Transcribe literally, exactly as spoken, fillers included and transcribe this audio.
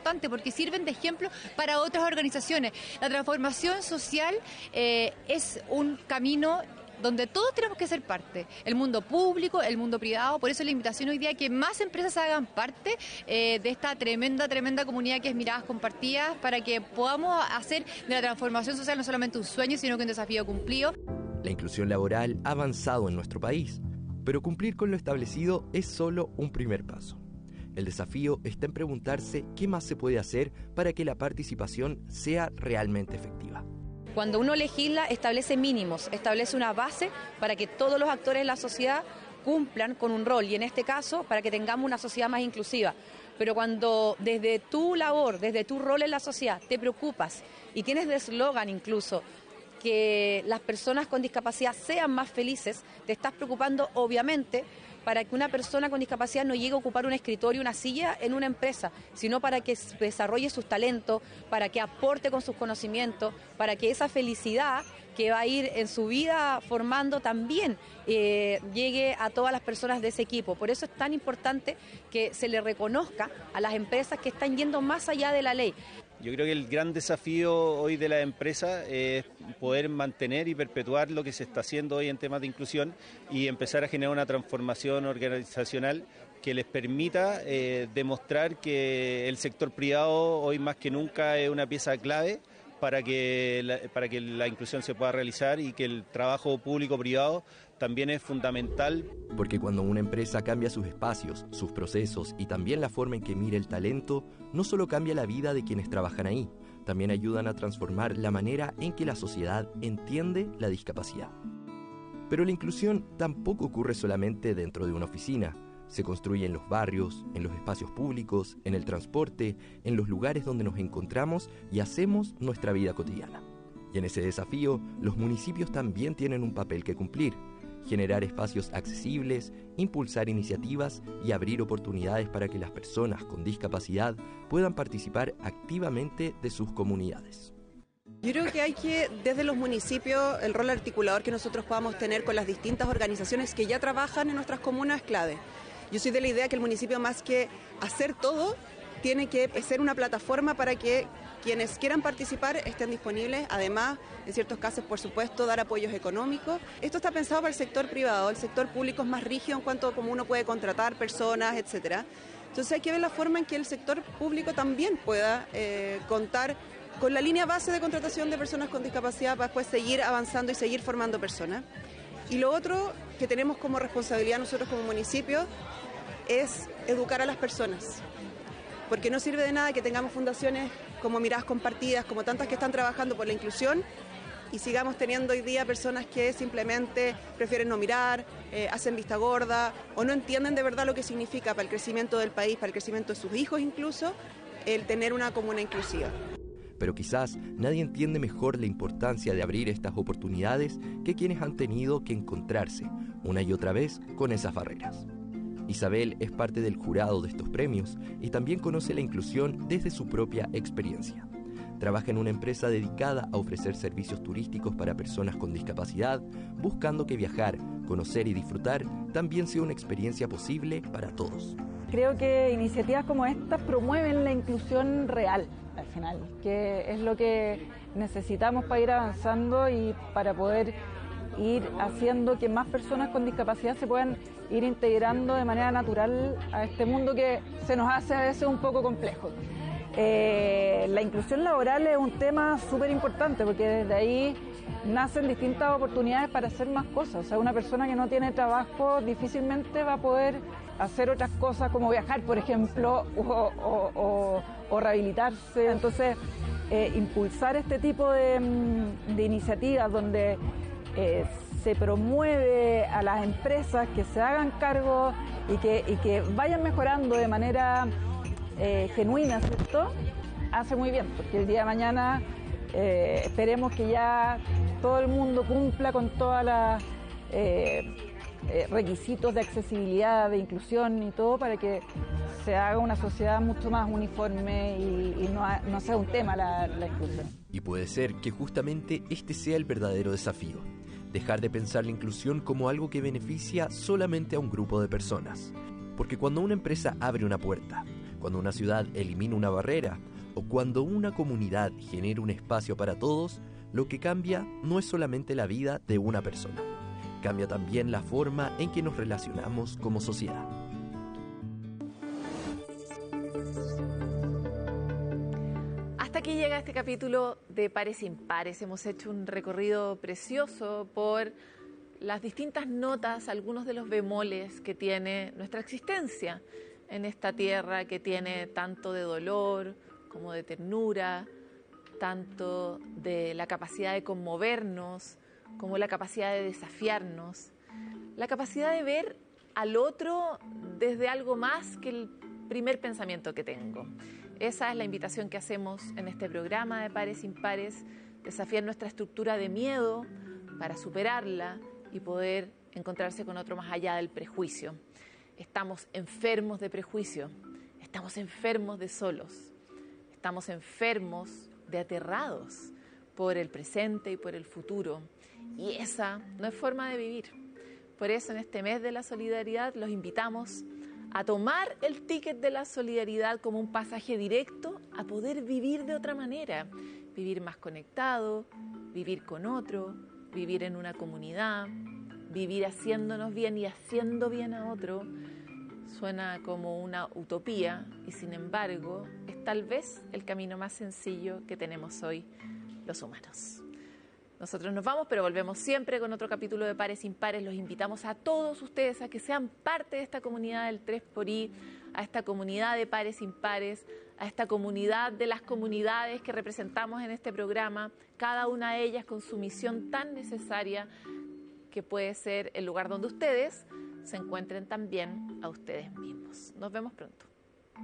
importante porque sirven de ejemplo para otras organizaciones. La transformación social eh, es un camino donde todos tenemos que ser parte, el mundo público, el mundo privado. Por eso la invitación hoy día a que más empresas hagan parte eh, de esta tremenda, tremenda comunidad que es Miradas Compartidas, para que podamos hacer de la transformación social no solamente un sueño, sino que un desafío cumplido. La inclusión laboral ha avanzado en nuestro país, pero cumplir con lo establecido es solo un primer paso. El desafío está en preguntarse qué más se puede hacer para que la participación sea realmente efectiva. Cuando uno legisla, establece mínimos, establece una base para que todos los actores de la sociedad cumplan con un rol, y en este caso, para que tengamos una sociedad más inclusiva. Pero cuando desde tu labor, desde tu rol en la sociedad, te preocupas y tienes de eslogan incluso que las personas con discapacidad sean más felices, te estás preocupando obviamente para que una persona con discapacidad no llegue a ocupar un escritorio, una silla en una empresa, sino para que desarrolle sus talentos, para que aporte con sus conocimientos, para que esa felicidad que va a ir en su vida formando también eh, llegue a todas las personas de ese equipo. Por eso es tan importante que se le reconozca a las empresas que están yendo más allá de la ley. Yo creo que el gran desafío hoy de la empresa es poder mantener y perpetuar lo que se está haciendo hoy en temas de inclusión y empezar a generar una transformación organizacional que les permita eh, demostrar que el sector privado hoy más que nunca es una pieza clave para que la, para que la inclusión se pueda realizar, y que el trabajo público-privado también es fundamental. Porque cuando una empresa cambia sus espacios, sus procesos y también la forma en que mira el talento, no solo cambia la vida de quienes trabajan ahí, también ayudan a transformar la manera en que la sociedad entiende la discapacidad. Pero la inclusión tampoco ocurre solamente dentro de una oficina. Se construye en los barrios, en los espacios públicos, en el transporte, en los lugares donde nos encontramos y hacemos nuestra vida cotidiana. Y en ese desafío, los municipios también tienen un papel que cumplir: generar espacios accesibles, impulsar iniciativas y abrir oportunidades para que las personas con discapacidad puedan participar activamente de sus comunidades. Yo creo que hay que, desde los municipios, el rol articulador que nosotros podamos tener con las distintas organizaciones que ya trabajan en nuestras comunas es clave. Yo soy de la idea que el municipio, más que hacer todo, tiene que ser una plataforma para que quienes quieran participar estén disponibles. Además, en ciertos casos, por supuesto, dar apoyos económicos. Esto está pensado para el sector privado. El sector público es más rígido en cuanto a cómo uno puede contratar personas, etcétera. Entonces hay que ver la forma en que el sector público también pueda eh, contar con la línea base de contratación de personas con discapacidad para después seguir avanzando y seguir formando personas. Y lo otro que tenemos como responsabilidad nosotros como municipio es educar a las personas, porque no sirve de nada que tengamos fundaciones como Miradas Compartidas, como tantas que están trabajando por la inclusión, y sigamos teniendo hoy día personas que simplemente prefieren no mirar, eh, hacen vista gorda o no entienden de verdad lo que significa para el crecimiento del país, para el crecimiento de sus hijos incluso, el tener una comuna inclusiva. Pero quizás nadie entiende mejor la importancia de abrir estas oportunidades que quienes han tenido que encontrarse una y otra vez con esas barreras. Isabel es parte del jurado de estos premios y también conoce la inclusión desde su propia experiencia. Trabaja en una empresa dedicada a ofrecer servicios turísticos para personas con discapacidad, buscando que viajar, conocer y disfrutar también sea una experiencia posible para todos. Creo que iniciativas como estas promueven la inclusión real, al final, que es lo que necesitamos para ir avanzando y para poder ir haciendo que más personas con discapacidad se puedan ir integrando de manera natural a este mundo que se nos hace a veces un poco complejo. Eh, la inclusión laboral es un tema súper importante porque desde ahí nacen distintas oportunidades para hacer más cosas. O sea, una persona que no tiene trabajo difícilmente va a poder hacer otras cosas como viajar, por ejemplo, o, o, o, o rehabilitarse. Entonces, eh, impulsar este tipo de, de iniciativas donde eh, se promueve a las empresas que se hagan cargo y que, y que vayan mejorando de manera eh, genuina, ¿cierto? Hace muy bien, porque el día de mañana eh, esperemos que ya todo el mundo cumpla con todas las eh, eh, requisitos de accesibilidad, de inclusión y todo, para que se haga una sociedad mucho más uniforme y, y no, no sea un tema la, la inclusión. Y puede ser que justamente este sea el verdadero desafío: dejar de pensar la inclusión como algo que beneficia solamente a un grupo de personas. Porque cuando una empresa abre una puerta, Cuando una ciudad elimina una barrera o cuando una comunidad genera un espacio para todos, lo que cambia no es solamente la vida de una persona, cambia también la forma en que nos relacionamos como sociedad. Hasta aquí llega este capítulo de Pares Impares. Hemos hecho un recorrido precioso por las distintas notas, algunos de los bemoles que tiene nuestra existencia en esta tierra que tiene tanto de dolor como de ternura, tanto de la capacidad de conmovernos como la capacidad de desafiarnos, la capacidad de ver al otro desde algo más que el primer pensamiento que tengo. Esa es la invitación que hacemos en este programa de Pares Impares, desafiar nuestra estructura de miedo para superarla y poder encontrarse con otro más allá del prejuicio. Estamos enfermos de prejuicio, estamos enfermos de solos, estamos enfermos de aterrados por el presente y por el futuro. Y esa no es forma de vivir. Por eso en este mes de la solidaridad los invitamos a tomar el ticket de la solidaridad como un pasaje directo a poder vivir de otra manera, vivir más conectado, vivir con otro, vivir en una comunidad, vivir haciéndonos bien y haciendo bien a otro. Suena como una utopía y sin embargo es tal vez el camino más sencillo que tenemos hoy los humanos. Nosotros nos vamos, pero volvemos siempre con otro capítulo de Pares Impares. Los invitamos a todos ustedes a que sean parte de esta comunidad del tres por I, a esta comunidad de Pares Impares, a esta comunidad de las comunidades que representamos en este programa, cada una de ellas con su misión tan necesaria que puede ser el lugar donde ustedes se encuentren también a ustedes mismos. Nos vemos pronto.